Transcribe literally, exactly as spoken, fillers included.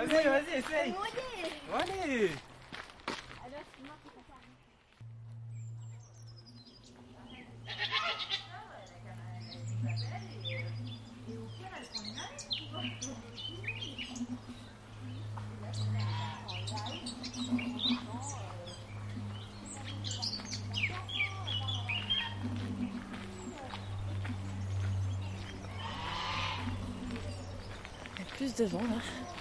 Vas-y, vas-y, essaye. Allez. Il y a plus de vent là.